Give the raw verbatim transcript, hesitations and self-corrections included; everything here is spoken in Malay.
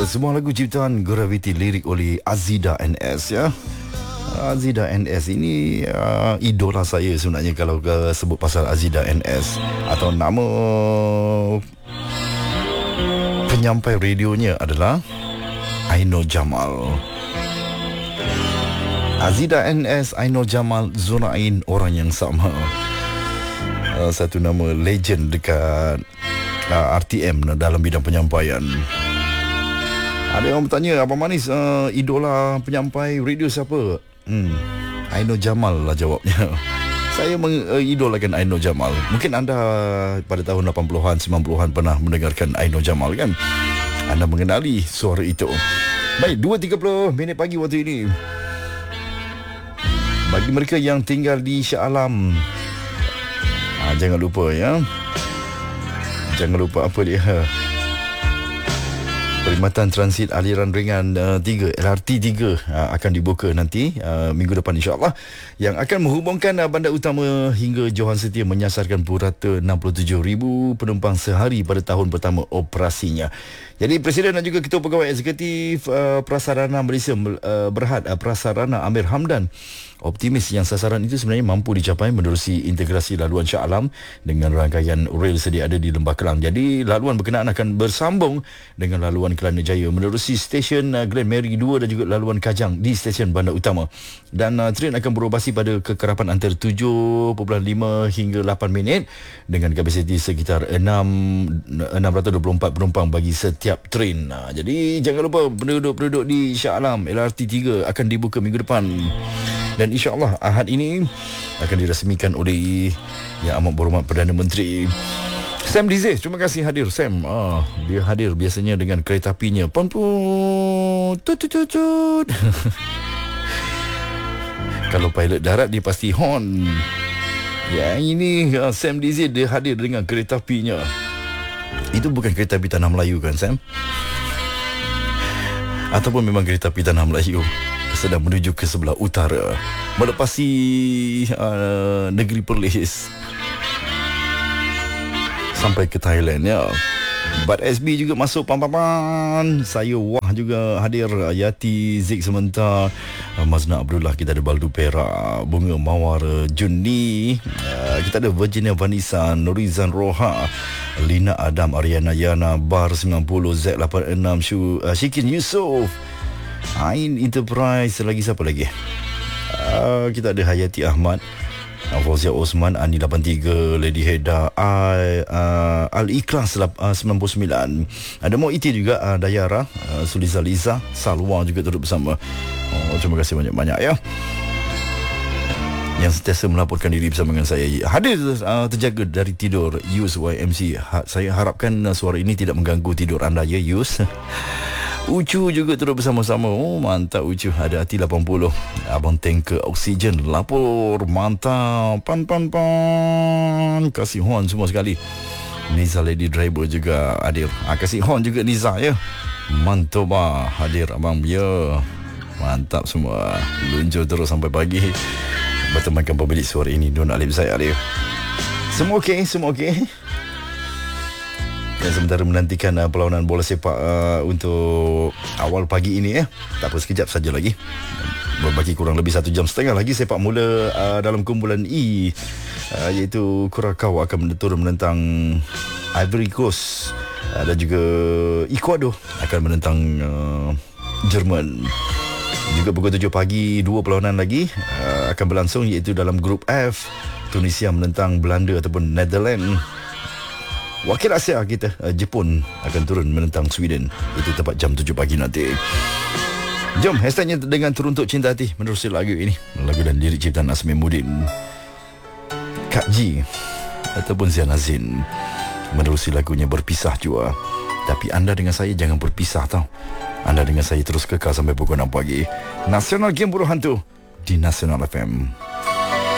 Sebuah lagu ciptaan Gravity, lirik oleh Azida N S ya. Azida N S ini uh, idola saya sebenarnya kalau uh, sebut pasal Azida N S, atau nama penyampai radionya adalah Aino Jamal. Azida N S, Aino Jamal, Zunain, orang yang sama. Uh, satu nama legend dekat uh, R T M dalam bidang penyampaian. Ada orang bertanya, Abang Manis, uh, idola penyampai radio siapa? Hmm, Aino Jamal lah jawabnya. Saya mengidolakan uh, Aino Jamal. Mungkin anda pada tahun lapan puluhan, sembilan puluhan pernah mendengarkan Aino Jamal kan? Anda mengenali suara itu. Baik, dua tiga puluh minit pagi waktu ini. Bagi mereka yang tinggal di Shah Alam, ah, jangan lupa ya. Jangan lupa apa dia? Perkhidmatan transit aliran ringan uh, tiga, L R T tiga uh, akan dibuka nanti uh, minggu depan insyaAllah, yang akan menghubungkan uh, bandar utama hingga Johan Setia, menyasarkan purata enam puluh tujuh ribu penumpang sehari pada tahun pertama operasinya. Jadi Presiden dan juga Ketua Pegawai Eksekutif uh, Prasarana Malaysia uh, Berhad uh, Prasarana Amir Hamdan optimis yang sasaran itu sebenarnya mampu dicapai menerusi integrasi laluan Shah Alam dengan rangkaian rel sedia ada di Lembah Kelang. Jadi laluan berkenaan akan bersambung dengan laluan Kelana Jaya menerusi stesen uh, Glen Mary dua dan juga laluan Kajang di stesen bandar utama. Dan uh, train akan beroperasi pada kekerapan antara tujuh perpuluhan lima hingga lapan minit dengan kapasiti sekitar enam ratus dua puluh empat penumpang bagi setiap train. Uh, jadi jangan lupa penduduk-penduduk di Shah Alam, L R T tiga akan dibuka minggu depan. Dan insyaAllah Ahad ini akan dirasmikan oleh Yang Amat Berhormat Perdana Menteri Sam Diziz. Terima kasih hadir Sam. ah, Dia hadir biasanya dengan kereta apinya pon-pon tut-tut-tut. Kalau pilot darat dia pasti horn. Yang ini uh, Sam Diziz dia hadir dengan kereta apinya. Itu bukan kereta api Tanah Melayu kan Sam? Ataupun memang kereta api Tanah Melayu sedang menuju ke sebelah utara, melepasi uh, negeri Perlis sampai ke Thailand ya. But S B juga masuk pam-paman. Saya Wah juga hadir. Yati, Zik sementara, uh, Mazna Abdullah, kita ada Baldu Perak, Bunga Mawar, Jundi, uh, kita ada Virginia Vanessa, Nurizan Roha, Lina Adam, Ariana Yana, Bar sembilan puluh, Z lapan enam, Shu, uh, Syikin Yusof, Ain Enterprise, lagi siapa lagi? Uh, kita ada Hayati Ahmad, Fauzia Osman, Ani lapan tiga, Lady Heda, Al, uh, Al-Ikhlas uh, sembilan puluh sembilan. Ada Mo Iti juga, uh, Dayara, uh, Suliza Liza, Salwa juga turut bersama. Oh, terima kasih banyak-banyak ya, yang sentiasa melaporkan diri bersama dengan saya. Hadir uh, terjaga dari tidur, Yus Y M C. Ha, saya harapkan uh, suara ini tidak mengganggu tidur anda ya Yus. Ucu juga turut bersama-sama. Oh mantap Ucu. Ada Ati lapan puluh, Abang Tanker Oksigen lapor. Mantap. Pan pan pan. Kasih horn semua sekali. Niza Lady Driver juga hadir. ah, Kasih horn juga Niza ya. Mantap bah hadir abang ya. Mantap semua. Luncur terus sampai pagi bertemankan pemilik suara ini, Don Alif saya Alif. Semua okey, semua okey. Dan sementara menantikan uh, perlawanan bola sepak uh, untuk awal pagi ini ya. Tak apa, sekejap saja lagi. Berbagi kurang lebih satu jam setengah lagi sepak mula uh, dalam kumpulan E, uh, iaitu Curacao akan turun menentang Ivory Coast, uh, dan juga Ecuador akan menentang uh, Jerman. Juga pukul tujuh pagi dua perlawanan lagi uh, akan berlangsung, iaitu dalam grup F, Tunisia menentang Belanda ataupun Netherlands. Wakil Asia kita, uh, Jepun akan turun menentang Sweden. Itu tepat jam tujuh pagi nanti. Jom, hashtagnya dengan teruntuk cinta hati menerusi lagu ini. Lagu dan lirik ciptaan Asmimuddin, Kak Ji ataupun Zian Azin. Menerusi lagunya Berpisah Jua. Tapi anda dengan saya jangan berpisah tau. Anda dengan saya terus kekal sampai pukul enam pagi. Nasional Game Buruh Hantu di Nasional F M.